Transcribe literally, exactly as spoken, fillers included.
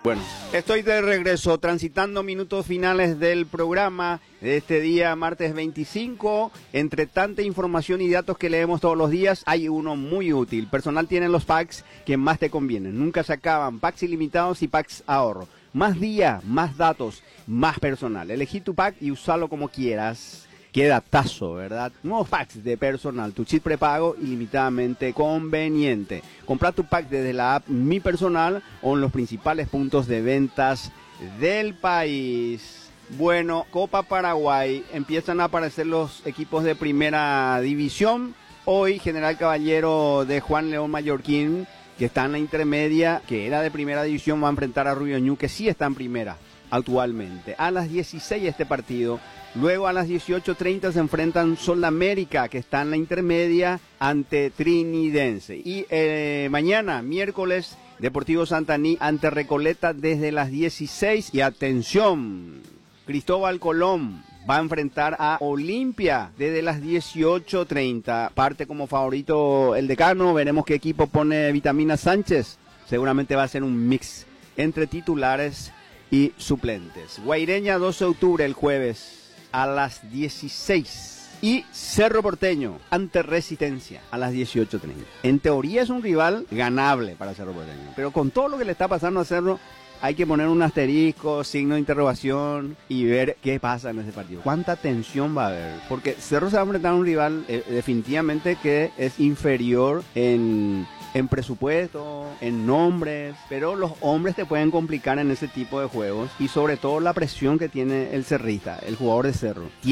Bueno, estoy de regreso, transitando minutos finales del programa de este día, martes veinticinco. Entre tanta información y datos que leemos todos los días, hay uno muy útil. Personal tiene los packs que más te convienen. Nunca se acaban. Packs ilimitados y packs ahorro. Más día, más datos, más personal. Elegí tu pack y usalo como quieras. Qué datazo, ¿verdad? Nuevos packs de personal, tu chip prepago ilimitadamente conveniente. Compra tu pack desde la app Mi Personal o en los principales puntos de ventas del país. Bueno, Copa Paraguay, empiezan a aparecer los equipos de primera división. Hoy General Caballero de Juan León Mallorquín, que está en la intermedia, que era de primera división, va a enfrentar a Rubio Ñu, que sí está en primera actualmente. A las dieciséis este partido. Luego a las dieciocho treinta se enfrentan Sol América, que está en la intermedia, ante Trinidense. Y eh, mañana, miércoles, Deportivo Santaní ante Recoleta desde las dieciséis. Y atención, Cristóbal Colón va a enfrentar a Olimpia desde las dieciocho treinta. Parte como favorito el decano. Veremos qué equipo pone Vitamina Sánchez. Seguramente va a ser un mix entre titulares y suplentes. Guaireña, doce de octubre, el jueves a las dieciséis. Y Cerro Porteño ante Resistencia a las dieciocho treinta. En teoría es un rival ganable para Cerro Porteño, pero con todo lo que le está pasando a Cerro, hay que poner un asterisco, signo de interrogación y ver qué pasa en ese partido. ¿Cuánta tensión va a haber? Porque Cerro se va a enfrentar a un rival eh, definitivamente que es inferior en... en presupuesto, en nombres, pero los hombres te pueden complicar en ese tipo de juegos y sobre todo la presión que tiene el cerrista, el jugador de Cerro.